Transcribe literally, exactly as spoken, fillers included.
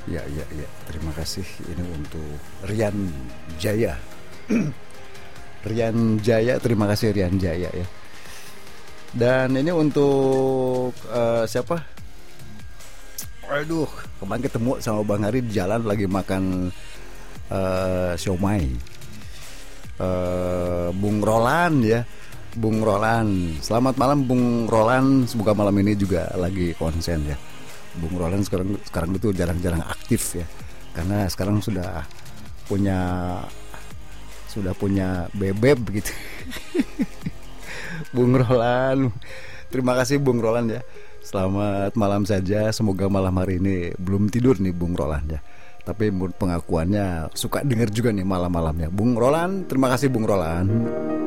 Ya, ya, ya. Terima kasih ini untuk Rian Jaya. Rian Jaya, terima kasih Rian Jaya ya. Dan ini untuk uh, siapa? Aduh, kemarin ketemu sama Bang Hari di jalan lagi makan uh, siomay. Uh, Bung Roland ya, Bung Roland. Selamat malam Bung Roland. Semoga malam ini juga lagi konsen ya. Bung Roland sekarang sekarang itu jarang-jarang aktif ya, karena sekarang sudah punya sudah punya bebek begitu. Bung Roland, terima kasih Bung Roland ya. Selamat malam saja. Semoga malam hari ini belum tidur nih Bung Roland ya. Tapi menurut pengakuannya suka dengar juga nih malam-malamnya. Bung Roland, terima kasih Bung Roland.